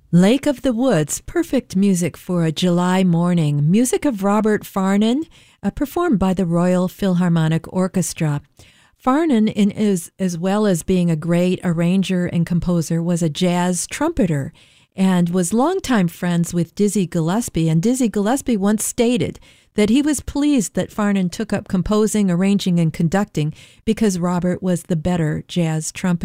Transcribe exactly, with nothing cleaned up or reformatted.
Lake of the Woods, perfect music for a July morning. Music of Robert Farnon, uh, performed by the Royal Philharmonic Orchestra. Farnon, in, is, as well as being a great arranger and composer, was a jazz trumpeter and was longtime friends with Dizzy Gillespie. And Dizzy Gillespie once stated that he was pleased that Farnon took up composing, arranging, and conducting because Robert was the better jazz trumpeter.